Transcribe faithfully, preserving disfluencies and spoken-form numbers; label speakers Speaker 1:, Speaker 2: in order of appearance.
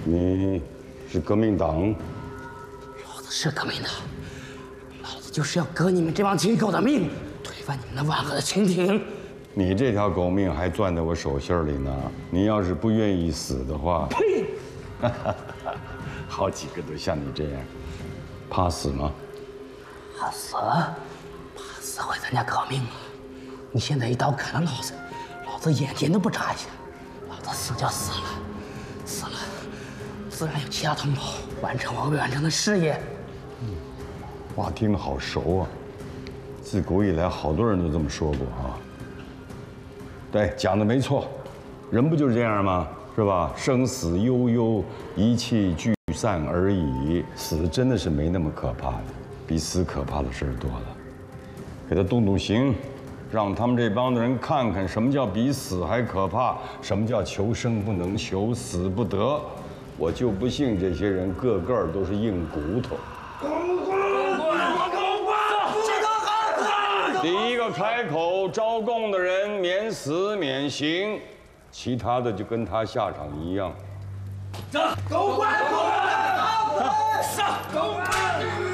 Speaker 1: 你是革命党？
Speaker 2: 老子是革命党，老子就是要革你们这帮金狗的命，推翻你们那万恶的清廷。
Speaker 1: 你这条狗命还攥在我手心里呢。你要是不愿意死的话，
Speaker 2: 呸！
Speaker 1: 好几个都像你这样，怕死吗？
Speaker 2: 怕死？怕死会参加革命吗？你现在一刀砍了老子，老子眼睛都不眨一下，老子死就死了，死了，自然有其他同胞完成我未完成的事业。
Speaker 1: 嗯，话听得好熟啊，自古以来好多人都这么说过啊。对，讲的没错，人不就是这样吗？是吧？生死悠悠，一气聚散而已。死真的是没那么可怕的，比死可怕的事儿多了。给他动动刑，让他们这帮子人看看什么叫比死还可怕，什么叫求生不能，求死不得。我就不信这些人个个都是硬骨头。第一个开口招供的人免死免刑，其他的就跟他下场一样。
Speaker 3: 走，狗官，狗官，上，狗官。